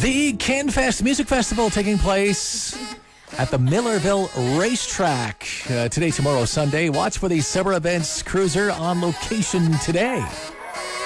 The CanFest Music Festival taking place at the Millerville Racetrack today, tomorrow, Sunday. Watch for the Summer Events Cruiser on location today.